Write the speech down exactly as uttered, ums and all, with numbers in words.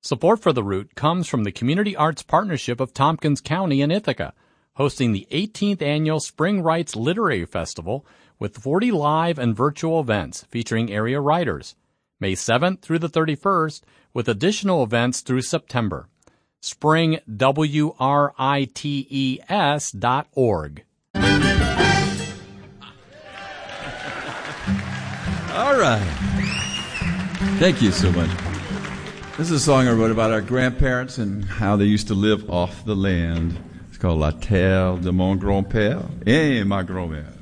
Support for The Root comes from the Community Arts Partnership of Tompkins County in Ithaca, hosting the eighteenth Annual Spring Writes Literary Festival with forty live and virtual events featuring area writers, May seventh through the thirty-first, with additional events through September. spring writes dot org. All right. Thank you so much. This is a song I wrote about our grandparents and how they used to live off the land. It's called La Terre de mon grand-père et ma grand-mère.